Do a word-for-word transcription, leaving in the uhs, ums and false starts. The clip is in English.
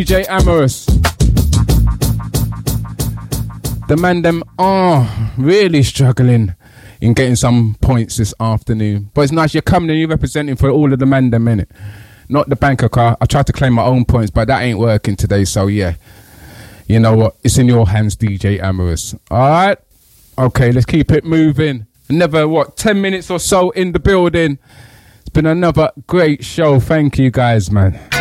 D J Amorous. The man them are really struggling in getting some points this afternoon. But it's nice you're coming and you're representing for all of the man them, innit? Not the banker car. I tried to claim my own points, but that ain't working today, so yeah. You know what? It's in your hands, D J Amorous. Alright? Okay, let's keep it moving. Another, what, ten minutes or so in the building. It's been another great show. Thank you guys, man.